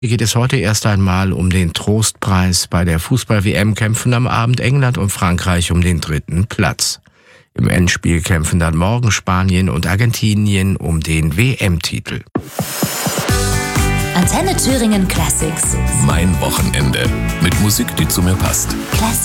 Hier geht es heute erst einmal um den Trostpreis. Bei der Fußball-WM kämpfen am Abend England und Frankreich um den 3. Platz. Im Endspiel kämpfen dann morgen Spanien und Argentinien um den WM-Titel. Antenne Thüringen Classics. Mein Wochenende. Mit Musik, die zu mir passt. Classic.